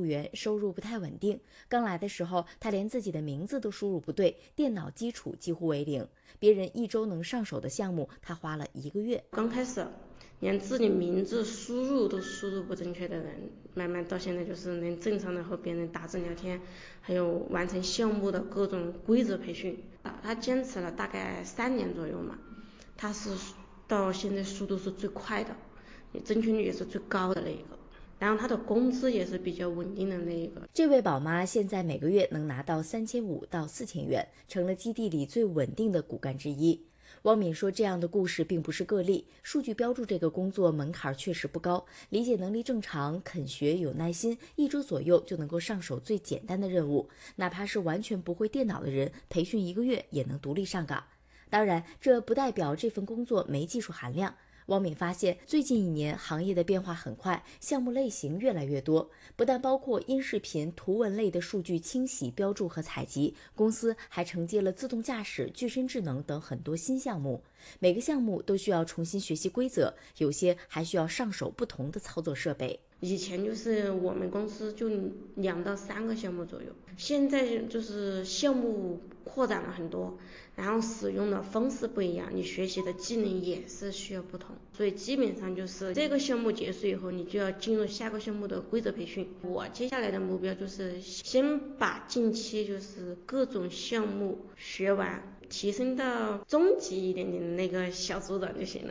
员收入不太稳定。刚来的时候，他连自己的名字都输入不对，电脑基础几乎为零。别人1周能上手的项目，他花了1个月。 刚开始连自己名字输入都输入不正确的人，慢慢到现在就是能正常的和别人打字聊天，还有完成项目的各种规则培训。他坚持了大概3年左右嘛，他是到现在速度是最快的，正确率也是最高的那一个。然后他的工资也是比较稳定的那一个。 这位宝妈现在每个月能拿到3500到4000元，成了基地里最稳定的骨干之一。汪敏说，这样的故事并不是个例，数据标注这个工作门槛确实不高，理解能力正常，肯学有耐心，1周左右就能够上手最简单的任务，哪怕是完全不会电脑的人，培训1个月也能独立上岗。当然，这不代表这份工作没技术含量。汪敏发现，最近1年行业的变化很快，项目类型越来越多，不但包括音视频、图文类的数据清洗、标注和采集，公司还承接了自动驾驶、具身智能等很多新项目。每个项目都需要重新学习规则，有些还需要上手不同的操作设备。 以前就是我们公司就2到3个项目左右，现在就是项目扩展了很多，然后使用的方式不一样，你学习的技能也是需要不同，所以基本上就是这个项目结束以后，你就要进入下个项目的规则培训。我接下来的目标就是先把近期就是各种项目学完，提升到中级一点点的那个小组长就行了。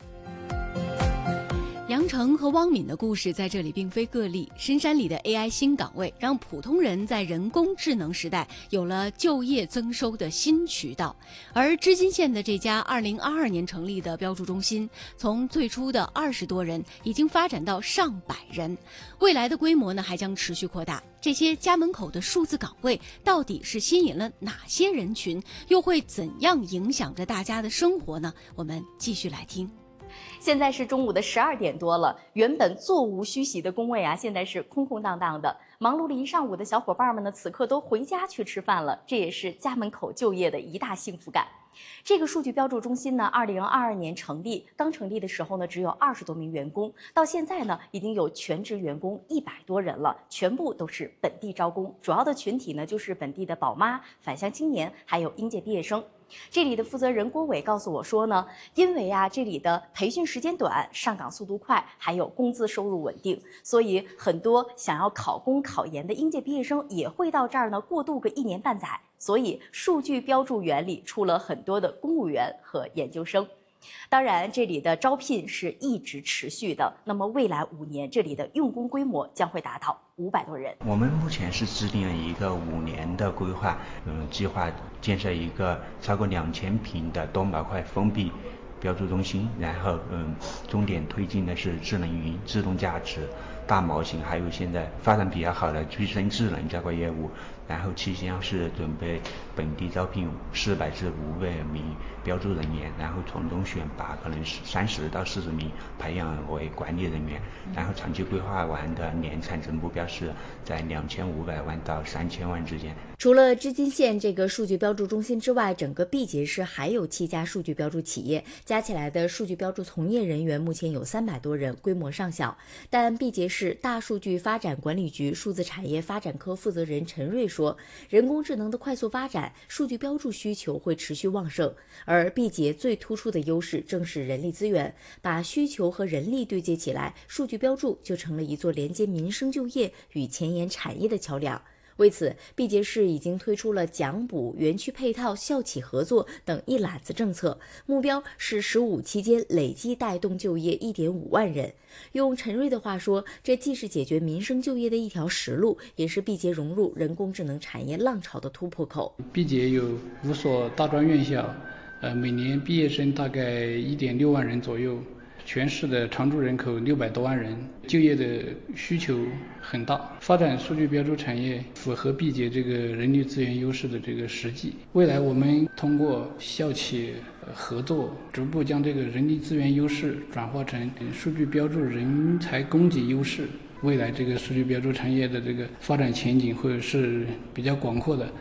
杨成和汪敏的故事在这里并非个例，深山里的 AI 新岗位让普通人在人工智能时代有了就业增收的新渠道。而织金县的这家2022年成立的标注中心，从最初的20多人已经发展到上百人，未来的规模呢还将持续扩大。这些家门口的数字岗位到底是吸引了哪些人群，又会怎样影响着大家的生活呢？我们继续来听。 现在是中午的12点多了，原本座无虚席的工位啊，现在是空空荡荡的。忙碌了一上午的小伙伴们呢，此刻都回家去吃饭了，这也是家门口就业的一大幸福感。这个数据标注中心呢，2022年成立，刚成立的时候呢，只有20多名员工，到现在呢，已经有全职员工100多人了，全部都是本地招工，主要的群体呢，就是本地的宝妈、返乡青年，还有应届毕业生。这里的负责人郭伟告诉我说呢，因为这里的培训时间短，上岗速度快，还有工资收入稳定，所以很多想要考公考研的应届毕业生也会到这儿呢过渡个1年半载。所以数据标注员里出了很多的公务员和研究生。当然，这里的招聘是一直持续的。那么未来5年，这里的用工规模将会达到500多人。 我们目前是制定了一个5年的规划，计划建设一个超过2000平的多模块封闭标注中心，然后重点推进的是智能云、自动驾驶、大模型，还有现在发展比较好的具身智能这块业务。然后期间是准备本地招聘400至500名标注人员，然后从中选拔可能30到40名培养为管理人员，然后长期规划完的年产值目标是在2500万到3000万之间。 除了织金县这个数据标注中心之外，整个毕节市还有7家数据标注企业，加起来的数据标注从业人员目前有300多人，规模尚小。但毕节市大数据发展管理局数字产业发展科负责人陈瑞说，人工智能的快速发展，数据标注需求会持续旺盛，而毕节最突出的优势正是人力资源，把需求和人力对接起来，数据标注就成了一座连接民生就业与前沿产业的桥梁。为此，毕节市已经推出了奖补、园区配套、校企合作等一揽子政策，目标是15期间累计带动就业1.5万人。用陈瑞的话说，这既是解决民生就业的一条实路，也是毕节融入人工智能产业浪潮的突破口。 毕节有5所大专院校，每年毕业生大概1.6万人左右。全市的常住人口600多万人，就业的需求很大。发展数据标注产业符合毕节这个人力资源优势的这个实际。未来我们通过校企合作，逐步将这个人力资源优势转化成数据标注人才供给优势。未来这个数据标注产业的这个发展前景会是比较广阔的。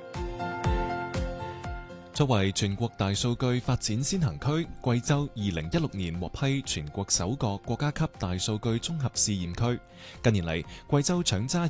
作為全國大數據發展先行區，貴州2016年獲批全國首個國家級大數據綜合試驗區。近年嚟，貴州搶揸